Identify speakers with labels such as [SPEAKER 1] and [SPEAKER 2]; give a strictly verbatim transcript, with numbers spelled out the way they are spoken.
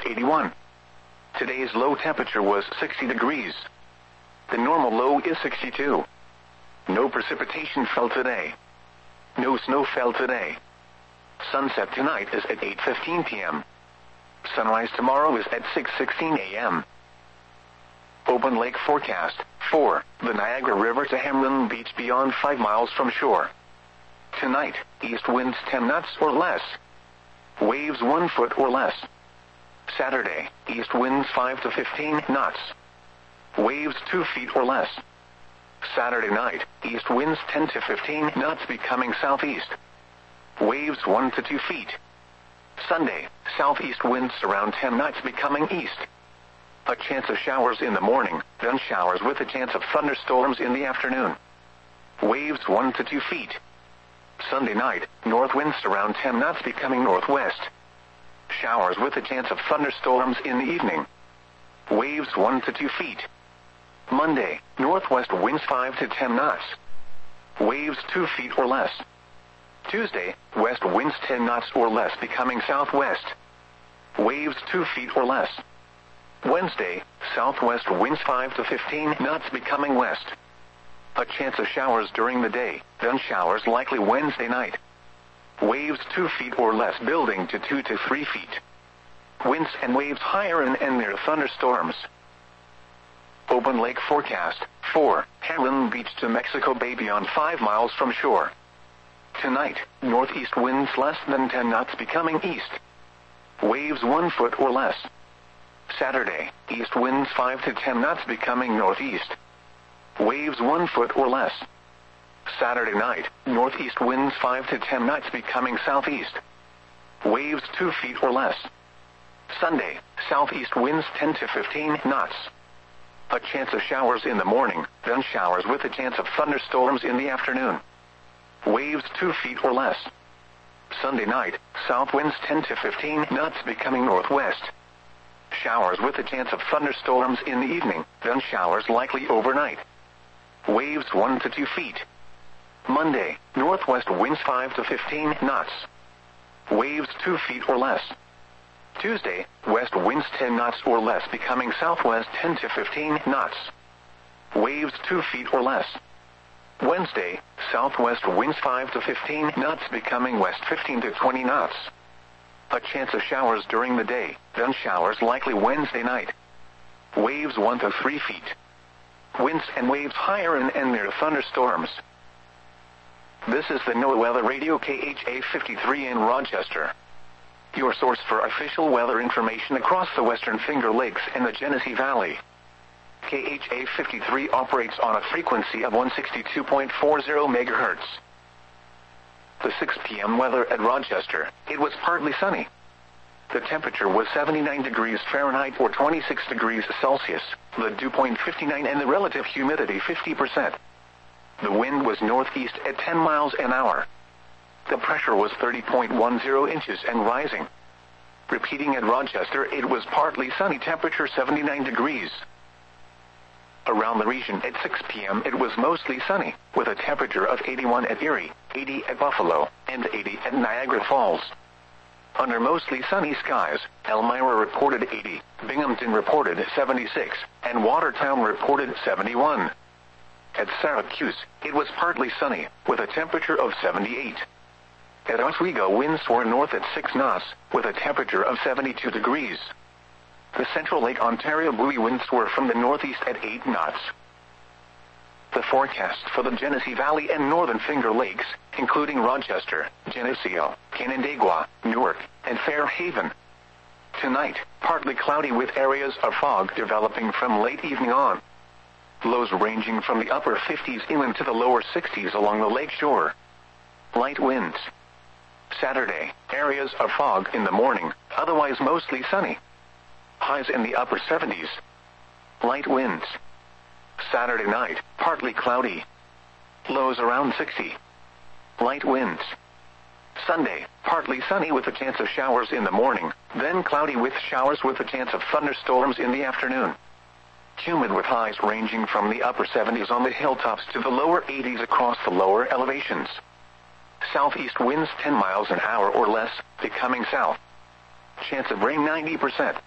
[SPEAKER 1] eighty-one. Today's low temperature was sixty degrees. The normal low is sixty-two. No precipitation fell today. No snow fell today. Sunset tonight is at eight fifteen p m Sunrise tomorrow is at six sixteen a m Open lake forecast. four. The Niagara River to Hamlin Beach beyond five miles from shore. Tonight, east winds ten knots or less. Waves one foot or less. Saturday, east winds five to fifteen knots. Waves two feet or less. Saturday night, east winds ten to fifteen knots becoming southeast. Waves one to two feet. Sunday, southeast winds around ten knots becoming east. A chance of showers in the morning, then showers with a chance of thunderstorms in the afternoon. Waves one to two feet. Sunday night, north winds around ten knots becoming northwest. Showers with a chance of thunderstorms in the evening. Waves one to two feet. Monday, northwest winds five to ten knots. Waves two feet or less. Tuesday, west winds ten knots or less becoming southwest. Waves two feet or less. Wednesday, southwest winds five to fifteen knots becoming west. A chance of showers during the day, then showers likely Wednesday night. Waves two feet or less building to two to three feet. Winds and waves higher and, and near thunderstorms. Open lake forecast. four. Hamlin Beach to Mexico Bay beyond five miles from shore. Tonight, northeast winds less than ten knots becoming east. Waves one foot or less. Saturday, east winds five to ten knots becoming northeast. Waves one foot or less. Saturday night, northeast winds five to ten knots becoming southeast. Waves two feet or less. Sunday, southeast winds ten to fifteen knots. A chance of showers in the morning, then showers with a chance of thunderstorms in the afternoon. Waves two feet or less. Sunday night, south winds ten to fifteen knots becoming northwest. Showers with a chance of thunderstorms in the evening, then showers likely overnight. Waves one to two feet. Monday, northwest winds five to fifteen knots. Waves two feet or less. Tuesday, west winds ten knots or less becoming southwest ten to fifteen knots. Waves two feet or less. Wednesday, southwest winds five to fifteen knots becoming west fifteen to twenty knots. A chance of showers during the day, then showers likely Wednesday night. Waves one to three feet. Winds and waves higher and, and near thunderstorms. This is the NOAA Weather Radio K H A fifty-three in Rochester. Your source for official weather information across the Western Finger Lakes and the Genesee Valley. K H A fifty-three operates on a frequency of one sixty-two point four zero megahertz. The six p m weather at Rochester, it was partly sunny. The temperature was seventy-nine degrees Fahrenheit or twenty-six degrees Celsius, the dew point fifty-nine and the relative humidity fifty percent. The wind was northeast at ten miles an hour. The pressure was thirty point one zero inches and rising. Repeating at Rochester, it was partly sunny, temperature seventy-nine degrees. Around the region at six p m it was mostly sunny, with a temperature of eighty-one at Erie, eighty at Buffalo, and eighty at Niagara Falls. Under mostly sunny skies, Elmira reported eighty, Binghamton reported seventy-six, and Watertown reported seventy-one. At Syracuse, it was partly sunny, with a temperature of seventy-eight. At Oswego, winds were north at six knots, with a temperature of seventy-two degrees. The Central Lake Ontario buoy winds were from the northeast at eight knots. The forecast for the Genesee Valley and Northern Finger Lakes, including Rochester, Geneseo, Canandaigua, Newark, and Fairhaven. Tonight, partly cloudy with areas of fog developing from late evening on. Lows ranging from the upper fifties inland to the lower sixties along the lake shore. Light winds. Saturday, areas of fog in the morning, otherwise mostly sunny. Highs in the upper seventies. Light winds. Saturday night, partly cloudy. Lows around sixty. Light winds. Sunday, partly sunny with a chance of showers in the morning, then cloudy with showers with a chance of thunderstorms in the afternoon. Humid with highs ranging from the upper seventies on the hilltops to the lower eighties across the lower elevations. Southeast winds ten miles an hour or less, becoming south. Chance of rain ninety percent.